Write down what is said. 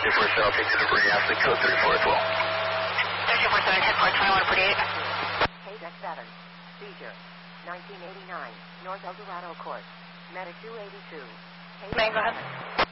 247, I'll take the debris, absolute code 34 as well. 247, 10-4, 2148. KDEX 7, seizure, 1989, North El Dorado Court, Meta 282. May I go ahead?